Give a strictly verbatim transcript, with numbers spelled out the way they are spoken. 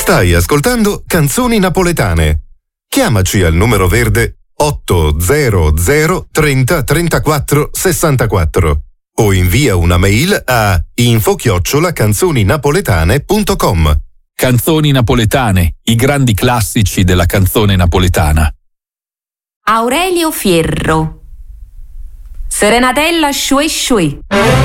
Stai ascoltando Canzoni Napoletane. Chiamaci al numero verde otto zero zero trenta trentaquattro sessantaquattro o invia una mail a info chiocciola canzoninapoletane punto com. Canzoni napoletane, i grandi classici della canzone napoletana. Aurelio Fierro. Serenatella sciue sciue.